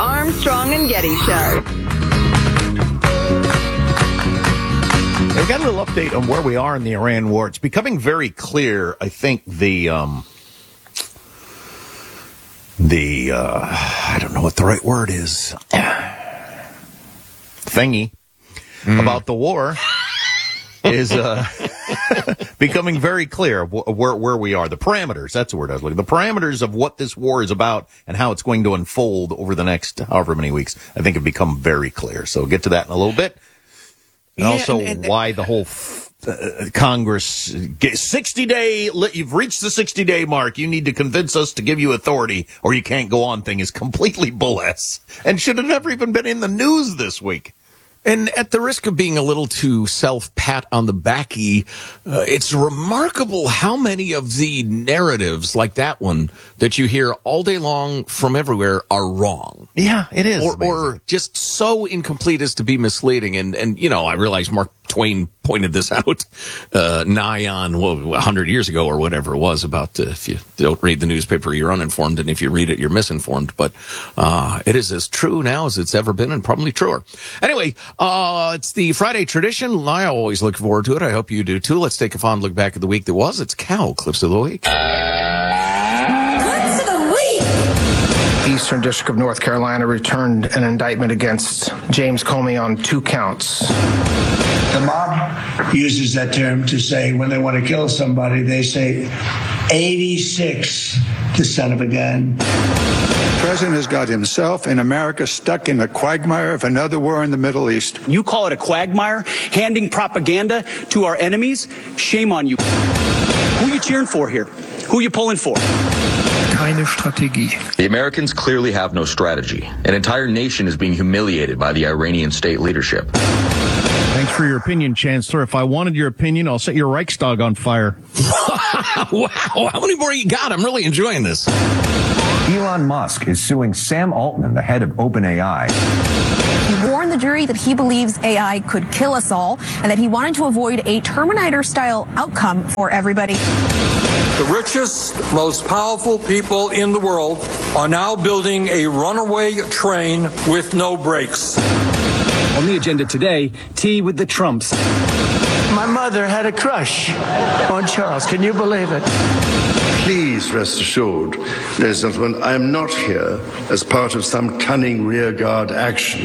Armstrong and Getty Show. We've got a little update on where we are in the Iran war. It's becoming very clear, I think, I don't know what the right word is, thingy about the war is becoming very clear where we are. The parameters, that's the word I was looking for. The parameters of what this war is about and how it's going to unfold over the next however many weeks, I think have become very clear. So we'll get to that in a little bit. And also why the whole Congress 60-day, you've reached the 60-day mark. You need to convince us to give you authority or you can't go on thing is completely bull ass and should have never even been in the news this week. And at the risk of being a little too self-pat on the backy, it's remarkable how many of the narratives like that one that you hear all day long from everywhere are wrong. Yeah, it is. Or just so incomplete as to be misleading. And you know, I realize Mark Twain pointed this out nigh on 100 years ago or whatever it was about if you don't read the newspaper, you're uninformed, and if you read it, you're misinformed. But it is as true now as it's ever been and probably truer. Anyway, it's the Friday tradition. I always look forward to it. I hope you do too. Let's take a fond look back at the week that was. It's Cow Clips of the Week. Clips of the Week! Eastern District of North Carolina returned an indictment against James Comey on 2 counts. The mob uses that term to say when they want to kill somebody, they say 86, the son of a gun. The president has got himself and America stuck in the quagmire of another war in the Middle East. You call it a quagmire? Handing propaganda to our enemies? Shame on you. Who are you cheering for here? Who are you pulling for? Keine Strategie. The Americans clearly have no strategy. An entire nation is being humiliated by the Iranian state leadership. Thanks for your opinion, Chancellor. If I wanted your opinion, I'll set your Reichstag on fire. Wow, how many more you got? I'm really enjoying this. Elon Musk is suing Sam Altman, the head of OpenAI. He warned the jury that he believes AI could kill us all and that he wanted to avoid a Terminator-style outcome for everybody. The richest, most powerful people in the world are now building a runaway train with no brakes. On the agenda today, tea with the Trumps. My mother had a crush on Charles. Can you believe it? Please rest assured, ladies and gentlemen, I am not here as part of some cunning rearguard action.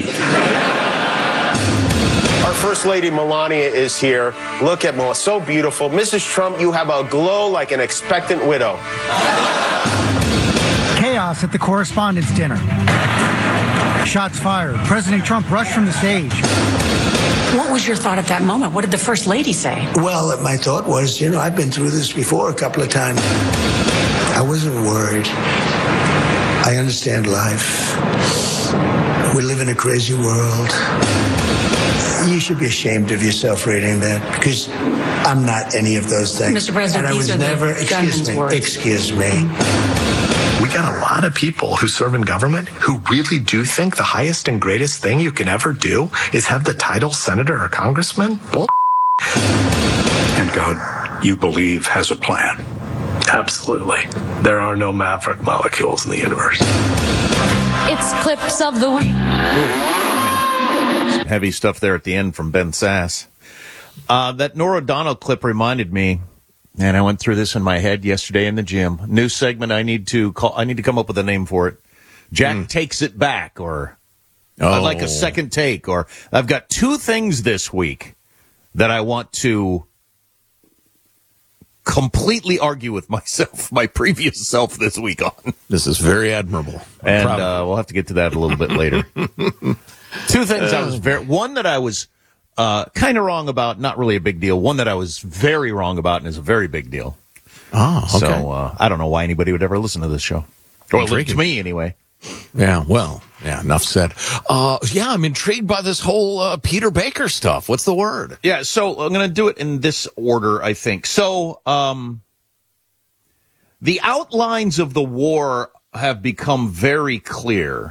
Our First Lady Melania is here. Look at Melania, so beautiful. Mrs. Trump, you have a glow like an expectant widow. Chaos at the Correspondents' Dinner. Shots fired. President Trump rushed from the stage. What was your thought at that moment? What did the First Lady say? Well, my thought was, I've been through this before a couple of times. I wasn't worried. I understand life. We live in a crazy world. You should be ashamed of yourself reading that, because I'm not any of those things. Mr. President, and I was never, excuse me. We got a lot of people who serve in government who really do think the highest and greatest thing you can ever do is have the title senator or congressman. Bull. And God, you believe, has a plan. Absolutely. There are no maverick molecules in the universe. It's Clips of the Week. Heavy stuff there at the end from Ben Sass. That Norah O'Donnell clip reminded me, and I went through this in my head yesterday in the gym. New segment I need to come up with a name for it. Jack takes it back, or I'd like a second take, or I've got 2 things this week that I want to completely argue with myself, my previous self this week on. This is very admirable. And we'll have to get to that a little bit later. 2 things one that I was kind of wrong about, not really a big deal. One that I was very wrong about and is a very big deal. Oh, okay. So I don't know why anybody would ever listen to this show. Or to me, anyway. Yeah, well, yeah, enough said. Yeah, I'm intrigued by this whole Peter Baker stuff. What's the word? Yeah, so I'm going to do it in this order, I think. So the outlines of the war have become very clear,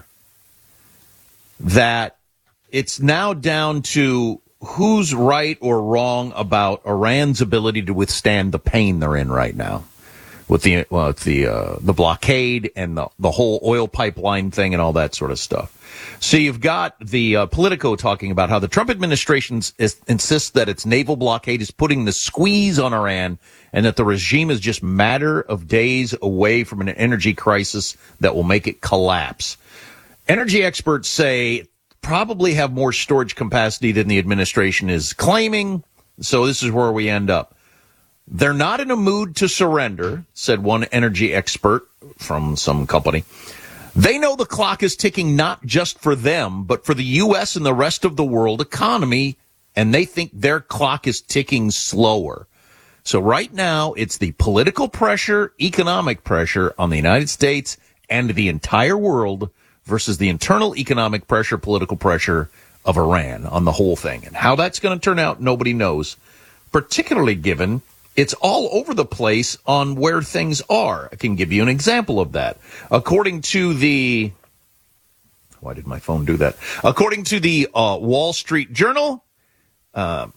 that it's now down to who's right or wrong about Iran's ability to withstand the pain they're in right now. with the blockade and the whole oil pipeline thing and all that sort of stuff. So you've got the Politico talking about how the Trump administration insists that its naval blockade is putting the squeeze on Iran and that the regime is just a matter of days away from an energy crisis that will make it collapse. Energy experts say probably have more storage capacity than the administration is claiming. So this is where we end up. They're not in a mood to surrender, said one energy expert from some company. They know the clock is ticking not just for them, but for the U.S. and the rest of the world economy, and they think their clock is ticking slower. So right now, it's the political pressure, economic pressure on the United States and the entire world versus the internal economic pressure, political pressure of Iran on the whole thing. And how that's going to turn out, nobody knows, particularly given it's all over the place on where things are. I can give you an example of that. According to the... Why did my phone do that? According to the Wall Street Journal, Trump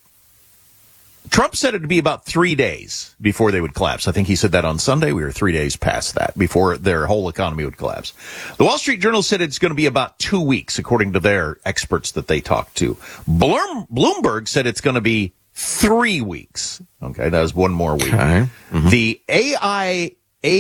said it would be about 3 days before they would collapse. I think he said that on Sunday. We were 3 days past that before their whole economy would collapse. The Wall Street Journal said it's going to be about 2 weeks, according to their experts that they talked to. Bloomberg said it's going to be 3 weeks. Okay, that was one more week. Okay. Mm-hmm. The AEI,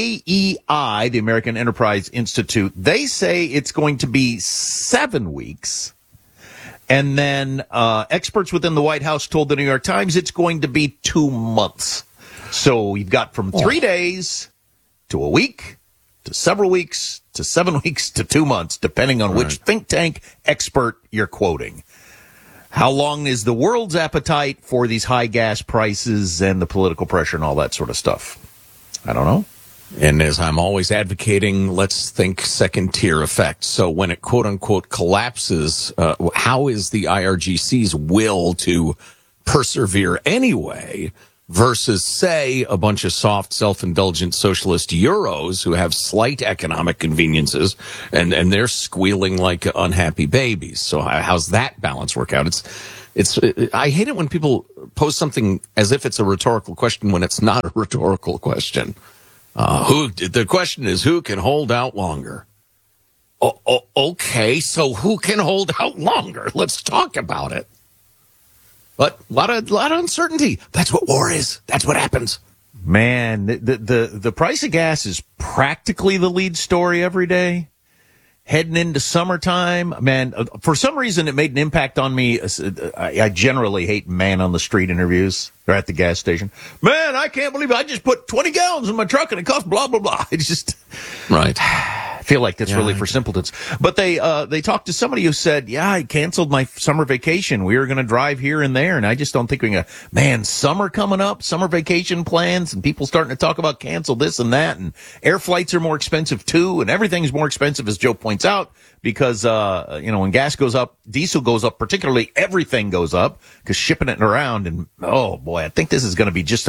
the American Enterprise Institute, they say it's going to be 7 weeks. And then experts within the White House told the New York Times it's going to be 2 months. So you've got from 3 days to a week to several weeks to 7 weeks to 2 months, depending on which think tank expert you're quoting. How long is the world's appetite for these high gas prices and the political pressure and all that sort of stuff? I don't know. And as I'm always advocating, let's think second tier effect. So when it quote unquote collapses, how is the IRGC's will to persevere anyway versus, say, a bunch of soft, self-indulgent socialist Euros who have slight economic conveniences and they're squealing like unhappy babies. So how's that balance work out? I hate it when people pose something as if it's a rhetorical question when it's not a rhetorical question. The question is, who can hold out longer? Okay, so who can hold out longer? Let's talk about it. But a lot of uncertainty. That's what war is. That's what happens. Man, the price of gas is practically the lead story every day. Heading into summertime, man, for some reason it made an impact on me. I generally hate man on the street interviews or at the gas station. Man, I can't believe it. I just put 20 gallons in my truck and it cost blah, blah, blah. It's just... Right. I feel like that's really for simpletons. But they talked to somebody who said, yeah, I canceled my summer vacation. We were going to drive here and there. And I just don't think we're going to, man, summer coming up, summer vacation plans and people starting to talk about cancel this and that. And air flights are more expensive too. And everything's more expensive, as Joe points out, because, when gas goes up, diesel goes up, particularly everything goes up because shipping it around. And oh boy, I think this is going to be just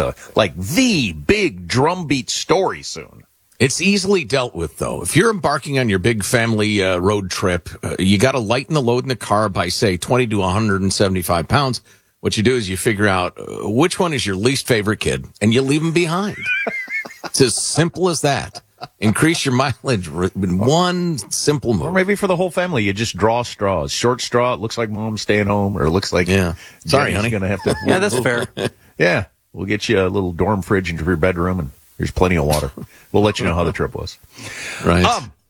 the big drumbeat story soon. It's easily dealt with, though. If you're embarking on your big family road trip, you got to lighten the load in the car by, say, 20 to 175 pounds. What you do is you figure out which one is your least favorite kid, and you leave them behind. It's as simple as that. Increase your mileage in one simple move. Or maybe for the whole family, you just draw straws. Short straw, it looks like mom's staying home, or it looks like sorry, honey, going to have to. Yeah, that's fair. Yeah, we'll get you a little dorm fridge into your bedroom, and there's plenty of water. We'll let you know how the trip was. Right.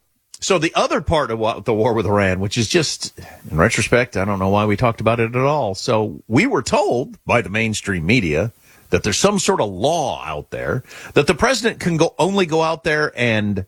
So the other part of the war with Iran, which is just, in retrospect, I don't know why we talked about it at all. So we were told by the mainstream media that there's some sort of law out there that the president can only go out there and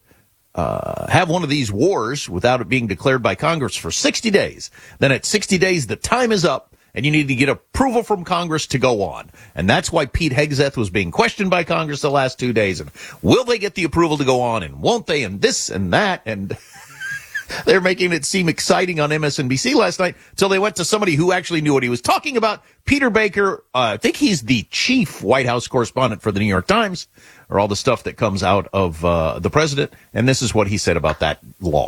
have one of these wars without it being declared by Congress for 60 days. Then at 60 days, the time is up. And you need to get approval from Congress to go on. And that's why Pete Hegseth was being questioned by Congress the last 2 days. And will they get the approval to go on? And won't they? And this and that. And they're making it seem exciting on MSNBC last night until they went to somebody who actually knew what he was talking about. Peter Baker, I think he's the chief White House correspondent for the New York Times, or all the stuff that comes out of the president. And this is what he said about that law.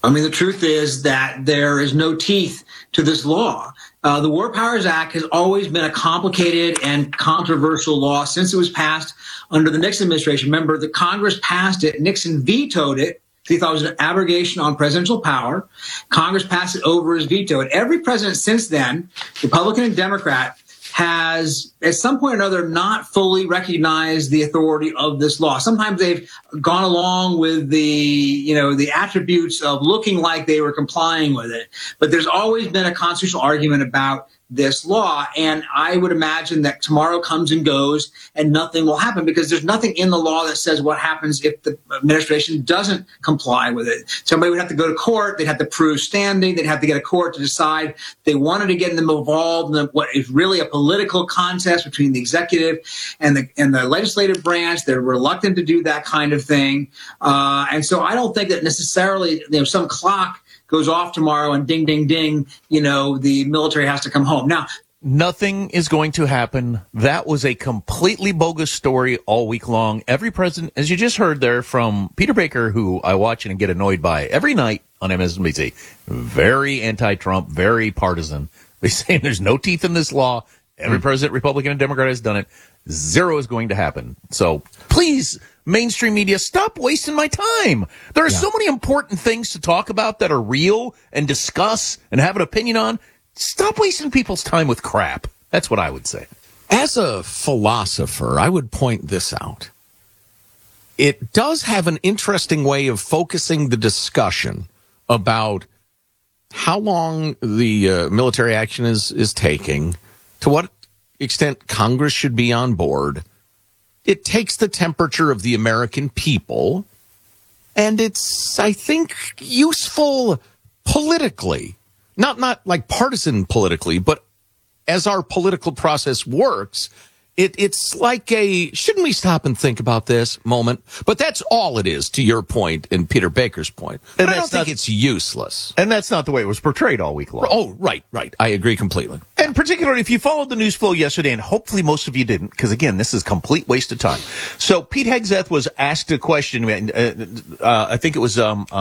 I mean, the truth is that there is no teeth to this law. The War Powers Act has always been a complicated and controversial law since it was passed under the Nixon administration. Remember, the Congress passed it. Nixon vetoed it. He thought it was an abrogation on presidential power. Congress passed it over his veto. And every president since then, Republican and Democrat, has at some point or another not fully recognized the authority of this law. Sometimes they've gone along with the attributes of looking like they were complying with it. But there's always been a constitutional argument about this law. And I would imagine that tomorrow comes and goes and nothing will happen, because there's nothing in the law that says what happens if the administration doesn't comply with it. Somebody would have to go to court. They'd have to prove standing. They'd have to get a court to decide they wanted to get them involved in what is really a political contest between the executive and the legislative branch. They're reluctant to do that kind of thing. And so I don't think that necessarily some clock goes off tomorrow and ding, ding, ding, the military has to come home. Now, nothing is going to happen. That was a completely bogus story all week long. Every president, as you just heard there from Peter Baker, who I watch and get annoyed by every night on MSNBC, very anti-Trump, very partisan. They're saying there's no teeth in this law. Every president, Republican and Democrat, has done it. Zero is going to happen. So please, mainstream media, stop wasting my time. There are so many important things to talk about that are real and discuss and have an opinion on. Stop wasting people's time with crap. That's what I would say. As a philosopher, I would point this out. It does have an interesting way of focusing the discussion about how long the military action is taking, to what extent Congress should be on board. It takes the temperature of the American people, and it's, I think, useful politically. Not like partisan politically, but as our political process works, it's like a, shouldn't we stop and think about this moment? But that's all it is, to your point and Peter Baker's point. But I don't think it's useless. And that's not the way it was portrayed all week long. Oh, right. I agree completely. And particularly if you followed the news flow yesterday, and hopefully most of you didn't, because again, this is complete waste of time. So Pete Hegseth was asked a question. I think it was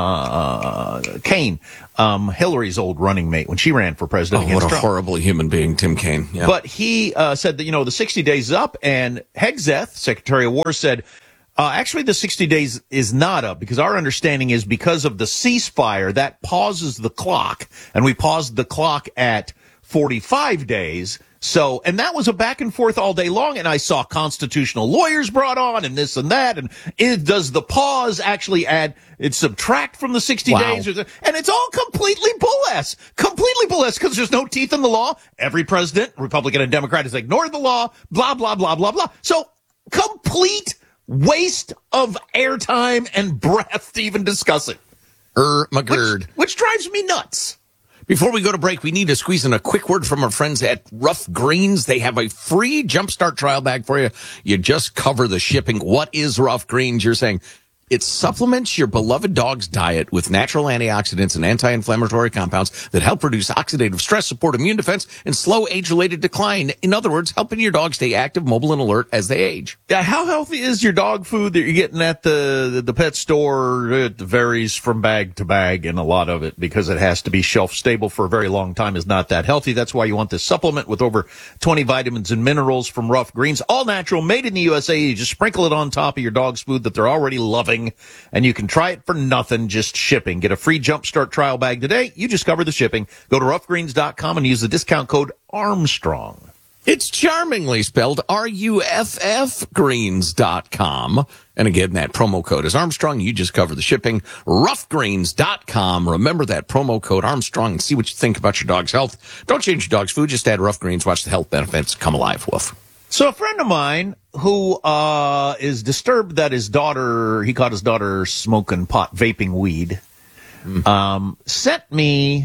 Kaine, Hillary's old running mate, when she ran for president. Oh, what a horrible human being, Tim Kaine. Yeah. But he said that, the 60 days is up, and Hegseth, Secretary of War, said, actually the 60 days is not up, because our understanding is because of the ceasefire, that pauses the clock, and we paused the clock at 45 days. So, and that was a back and forth all day long, and I saw constitutional lawyers brought on and this and that, and does the pause actually subtract from the 60 days? And it's all completely bull-ass, because there's no teeth in the law. Every president, Republican and Democrat, has ignored the law, blah, blah, blah, blah, blah. So, complete waste of airtime and breath to even discuss it. McGurd. Which drives me nuts. Before we go to break, we need to squeeze in a quick word from our friends at Rough Greens. They have a free Jumpstart trial bag for you. You just cover the shipping. What is Rough Greens? You're saying it supplements your beloved dog's diet with natural antioxidants and anti-inflammatory compounds that help reduce oxidative stress, support immune defense, and slow age-related decline. In other words, helping your dog stay active, mobile, and alert as they age. Yeah, how healthy is your dog food that you're getting at the pet store? It varies from bag to bag, and a lot of it, because it has to be shelf stable for a very long time, is not that healthy. That's why you want this supplement with over 20 vitamins and minerals from Rough Greens. All natural, made in the USA. You just sprinkle it on top of your dog's food that they're already loving, and you can try it for nothing, just shipping. Get a free Jumpstart trial bag today. You just cover the shipping. Go to roughgreens.com and use the discount code Armstrong. It's charmingly spelled RUFFgreens.com. And again, that promo code is Armstrong. You just cover the shipping. Roughgreens.com. Remember that promo code Armstrong and see what you think about your dog's health. Don't change your dog's food. Just add Rough Greens. Watch the health benefits come alive. Woof. So a friend of mine who is disturbed that his daughter, he caught his daughter smoking pot, vaping weed, sent me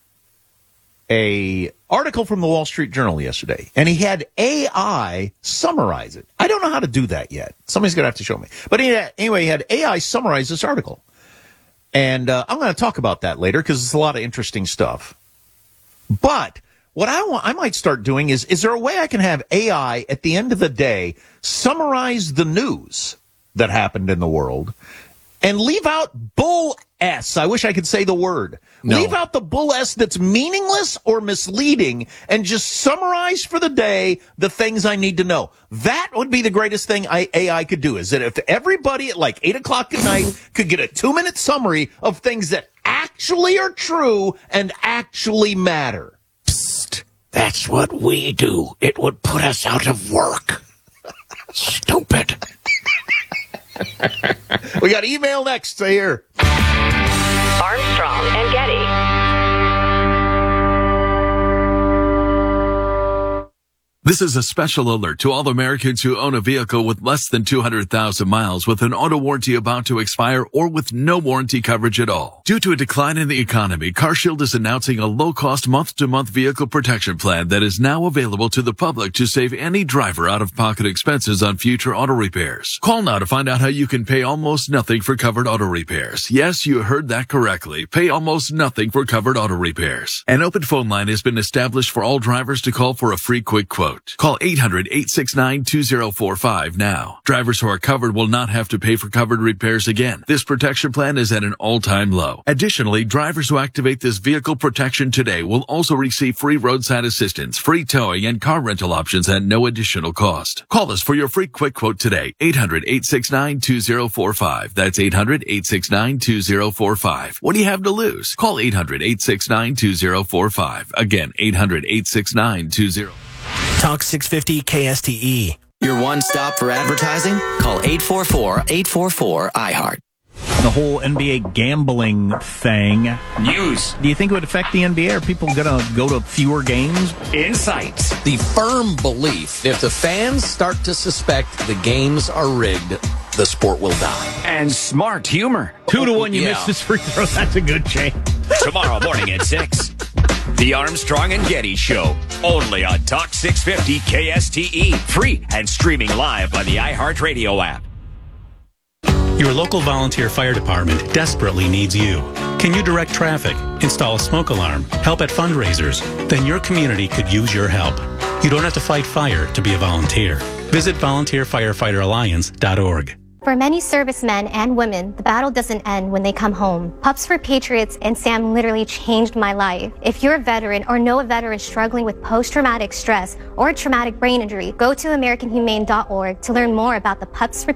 a article from the Wall Street Journal yesterday, and he had AI summarize it. I don't know how to do that yet. Somebody's going to have to show me. But anyway, he had AI summarize this article. And I'm going to talk about that later, because it's a lot of interesting stuff. But what I might start doing is there a way I can have AI at the end of the day summarize the news that happened in the world and leave out bull S. I wish I could say the word. No. Leave out the bull S that's meaningless or misleading and just summarize for the day the things I need to know. That would be the greatest thing AI could do, is that if everybody at like 8 o'clock at night could get a 2-minute summary of things that actually are true and actually matter. Psst. That's what we do. It would put us out of work. Stupid. We got email next here. Armstrong and Getty. This is a special alert to all Americans who own a vehicle with less than 200,000 miles with an auto warranty about to expire or with no warranty coverage at all. Due to a decline in the economy, CarShield is announcing a low-cost month-to-month vehicle protection plan that is now available to the public to save any driver out-of-pocket expenses on future auto repairs. Call now to find out how you can pay almost nothing for covered auto repairs. Yes, you heard that correctly. Pay almost nothing for covered auto repairs. An open phone line has been established for all drivers to call for a free quick quote. Call 800-869-2045 now. Drivers who are covered will not have to pay for covered repairs again. This protection plan is at an all-time low. Additionally, drivers who activate this vehicle protection today will also receive free roadside assistance, free towing, and car rental options at no additional cost. Call us for your free quick quote today. 800-869-2045. That's 800-869-2045. What do you have to lose? Call 800-869-2045. Again, 800-869-2045. Talk 650 KSTE. Your one stop for advertising? Call 844-844-iHeart. The whole NBA gambling thing. News. Do you think it would affect the NBA? Are people going to go to fewer games? Insights. The firm belief, if the fans start to suspect the games are rigged, the sport will die. And smart humor. 2-1, you missed this free throw. That's a good change. Tomorrow morning at 6. The Armstrong and Getty Show, only on Talk 650 KSTE, free and streaming live on the iHeartRadio app. Your local volunteer fire department desperately needs you. Can you direct traffic, install a smoke alarm, help at fundraisers? Then your community could use your help. You don't have to fight fire to be a volunteer. Visit volunteerfirefighteralliance.org. For many servicemen and women, the battle doesn't end when they come home. Pups for Patriots and Sam literally changed my life. If you're a veteran or know a veteran struggling with post-traumatic stress or traumatic brain injury, go to AmericanHumane.org to learn more about the Pups for